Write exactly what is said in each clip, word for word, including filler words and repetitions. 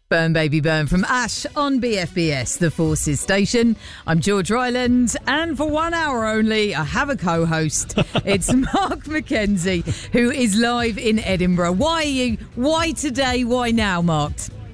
Burn Baby Burn from Ash on B F B S, the Forces station. I'm George Ryland, and for one hour only, I have a co-host. It's Mark McKenzie, who is live in Edinburgh. Why are you? Why today? Why now, Mark?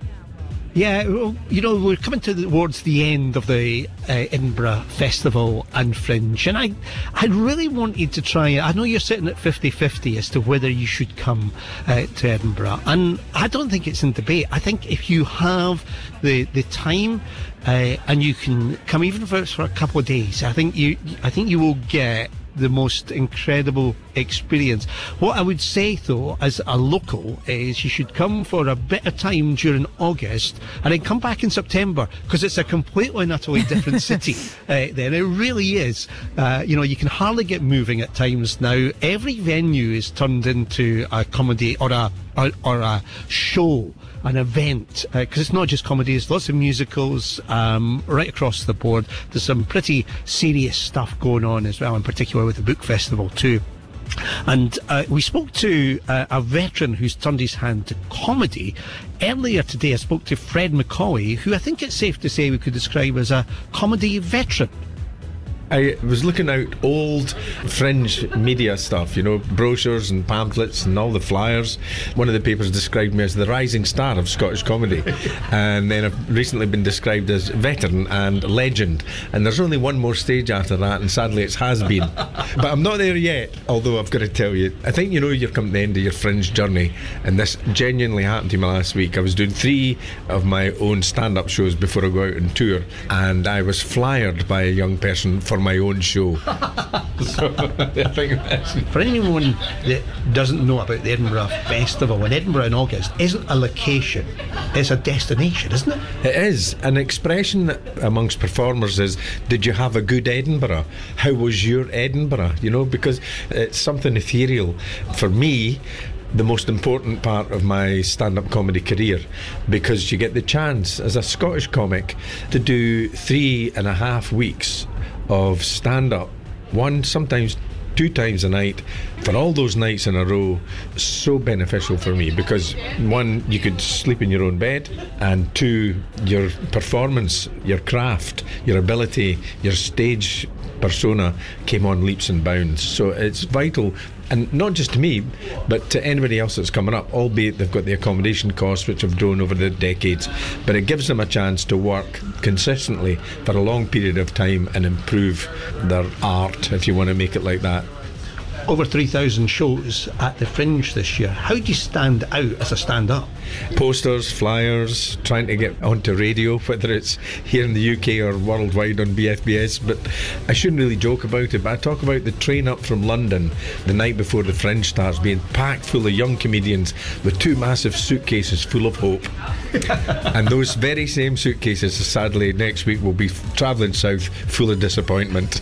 Yeah, well, you know, we're coming towards the end of the uh, Edinburgh Festival and Fringe, and I I really wanted to try. I know you're sitting at fifty-fifty as to whether you should come uh, to Edinburgh, and I don't think it's in debate. I think if you have the the time uh, and you can come, even if it's for a couple of days, I think you I think you will get the most incredible experience. What I would say, though, as a local, is you should come for a bit of time during August and then come back in September, because it's a completely and utterly different city uh, then. It really is. Uh, you know, you can hardly get moving at times now. Every venue is turned into a comedy or a or, or a show, an event, because uh, it's not just comedy, there's lots of musicals um, right across the board. There's some pretty serious stuff going on as well, in particular with the book festival too. And uh, we spoke to uh, a veteran who's turned his hand to comedy. Earlier today I spoke to Fred Macaulay, who I think it's safe to say we could describe as a comedy veteran. I was looking out old Fringe media stuff, you know, brochures and pamphlets and all the flyers. One of the papers described me as the rising star of Scottish comedy. And then I've recently been described as veteran and legend. And there's only one more stage after that, and sadly it's has been. But I'm not there yet, although I've got to tell you, I think you know you're coming to the end of your Fringe journey, and this genuinely happened to me last week. I was doing three of my own stand-up shows before I go out on tour, and I was flyered by a young person for my own show. So, I think that's... For anyone that doesn't know about the Edinburgh Festival, in Edinburgh in August isn't a location, it's a destination, isn't it? It is. An expression amongst performers is, did you have a good Edinburgh? How was your Edinburgh? You know, because it's something ethereal. For me, the most important part of my stand-up comedy career, because you get the chance as a Scottish comic to do three and a half weeks of stand-up, one, sometimes two times a night, for all those nights in a row. So beneficial for me, because one, you could sleep in your own bed, and two, your performance, your craft, your ability, your stage persona came on leaps and bounds. So it's vital, and not just to me, but to anybody else that's coming up, albeit they've got the accommodation costs which have grown over the decades, but it gives them a chance to work consistently for a long period of time and improve their art, if you want to make it like that. Over three thousand shows at the Fringe this year. How do you stand out as a stand-up? Posters, flyers, trying to get onto radio, whether it's here in the U K or worldwide on B F B S. But I shouldn't really joke about it, but I talk about the train up from London the night before the Fringe starts being packed full of young comedians with two massive suitcases full of hope. And those very same suitcases, sadly, next week will be travelling south full of disappointment.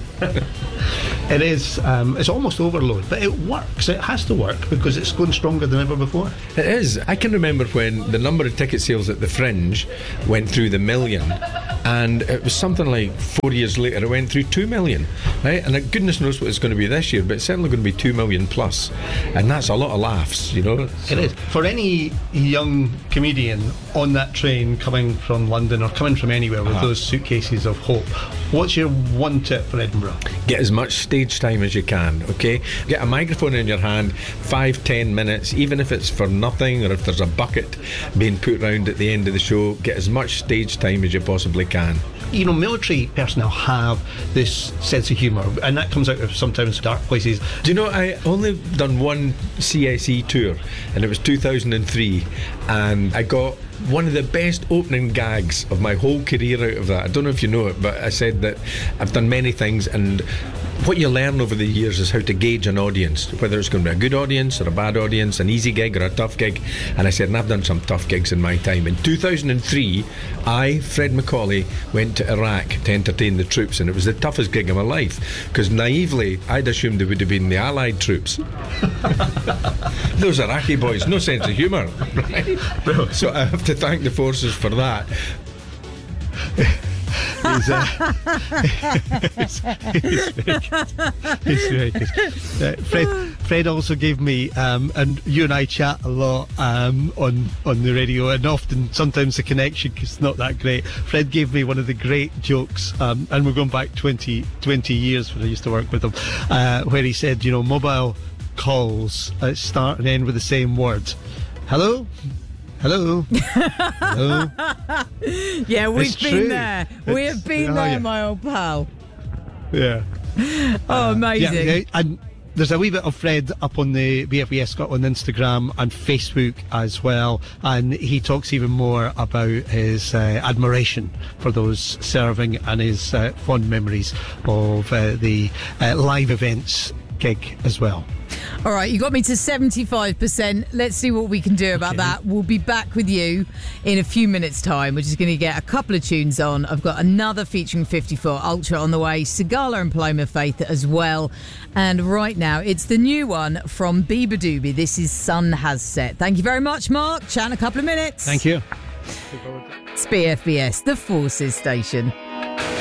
It is, um, it's almost overload, but it works. It has to work, because it's going stronger than ever before. It is. I can remember when the number of ticket sales at the Fringe went through the million, and it was something like four years later it went through two million, right? And goodness knows what it's going to be this year, but it's certainly going to be two million plus, and that's a lot of laughs, you know. So. It is. For any young comedian on that train coming from London or coming from anywhere with uh-huh. those suitcases of hope, what's your one tip for Edinburgh? Get as much stage time as you can, okay? Get a microphone in your hand, five, ten minutes, even if it's for nothing, or if there's a bucket being put round at the end of the show. Get as much stage time as you possibly can. You know, military personnel have this sense of humour, and that comes out of sometimes dark places. Do you know, I only done one C S E tour, and it was two thousand three, and I got one of the best opening gags of my whole career out of that. I don't know if you know it, but I said that I've done many things, and what you learn over the years is how to gauge an audience, whether it's going to be a good audience or a bad audience, an easy gig or a tough gig. And I said, and I've done some tough gigs in my time. In two thousand three, I, Fred Macaulay, went to Iraq to entertain the troops, and it was the toughest gig of my life, because naively I'd assumed it would have been the Allied troops. Those Iraqi boys, no sense of humour, right? So I have to thank the forces for that. He's, uh, he's, he's very good. He's very good. Uh, Fred, Fred also gave me, um, and you and I chat a lot um, on on the radio, and often sometimes the connection is not that great. Fred gave me one of the great jokes, um, and we're going back twenty, twenty years when I used to work with him, uh, where he said, you know, mobile calls uh, start and end with the same word. Hello? Hello? Hello? Yeah, we've It's been true. there. We It's- have been oh, there, yeah. my old pal. Yeah. Oh, amazing. Yeah, yeah, and there's a wee bit of Fred up on the B F B S Scotland Instagram and Facebook as well, and he talks even more about his uh, admiration for those serving and his uh, fond memories of uh, the uh, live events gig as well. All right, you got me to seventy-five percent. Let's see what we can do about Okay. that. We'll be back with you in a few minutes' time. We're just going to get a couple of tunes on. I've got another featuring fifty-four Ultra on the way, Sigala and Paloma Faith as well. And right now, it's the new one from Bieber Doobie. This is Sun Has Set. Thank you very much, Mark. Chat in a couple of minutes. Thank you. It's B F B S, the Forces Station.